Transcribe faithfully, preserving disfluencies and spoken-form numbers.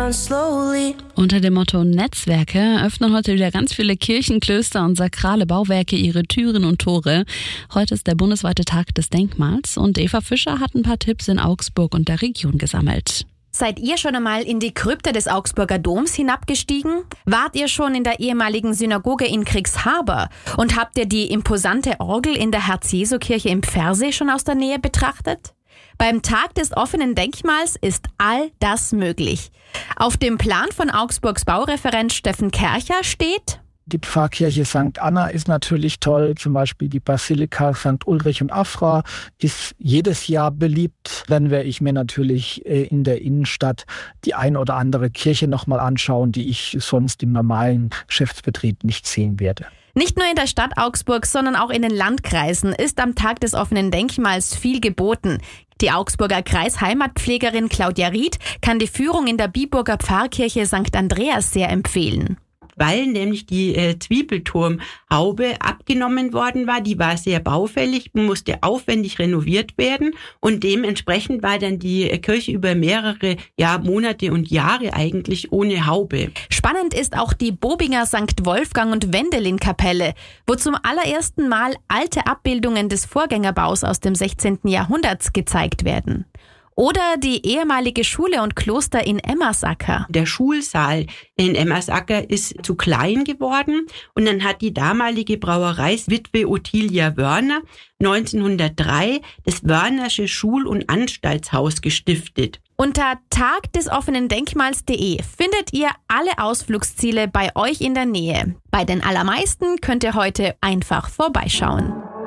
down slowly. Unter dem Motto Netzwerke öffnen heute wieder ganz viele Kirchen, Klöster und sakrale Bauwerke ihre Türen und Tore. Heute ist der bundesweite Tag des Denkmals und Eva Fischer hat ein paar Tipps in Augsburg und der Region gesammelt. Seid ihr schon einmal in die Krypta des Augsburger Doms hinabgestiegen? Wart ihr schon in der ehemaligen Synagoge in Kriegshaber? Und habt ihr die imposante Orgel in der Herz-Jesu-Kirche im Pfersee schon aus der Nähe betrachtet? Beim Tag des offenen Denkmals ist all das möglich. Auf dem Plan von Augsburgs Baureferent Steffen Kercher steht: Die Pfarrkirche Sankt Anna ist natürlich toll, zum Beispiel die Basilika Sankt Ulrich und Afra ist jedes Jahr beliebt. Dann werde ich mir natürlich in der Innenstadt die ein oder andere Kirche nochmal anschauen, die ich sonst im normalen Geschäftsbetrieb nicht sehen werde. Nicht nur in der Stadt Augsburg, sondern auch in den Landkreisen ist am Tag des offenen Denkmals viel geboten. Die Augsburger Kreisheimatpflegerin Claudia Ried kann die Führung in der Biburger Pfarrkirche Sankt Andreas sehr empfehlen. Weil nämlich die äh, Zwiebelturmhaube abgenommen worden war. Die war sehr baufällig, musste aufwendig renoviert werden und dementsprechend war dann die äh, Kirche über mehrere ja, Monate und Jahre eigentlich ohne Haube. Spannend ist auch die Bobinger Sankt Wolfgang und Wendelin-Kapelle, wo zum allerersten Mal alte Abbildungen des Vorgängerbaus aus dem sechzehnten Jahrhunderts gezeigt werden. Oder die ehemalige Schule und Kloster in Emmersacker. Der Schulsaal in Emmersacker ist zu klein geworden und dann hat die damalige Brauereiswitwe Ottilia Wörner neunzehnhundertdrei das Wörnersche Schul- und Anstaltshaus gestiftet. Unter tagdesoffenendenkmals punkt de findet ihr alle Ausflugsziele bei euch in der Nähe. Bei den allermeisten könnt ihr heute einfach vorbeischauen.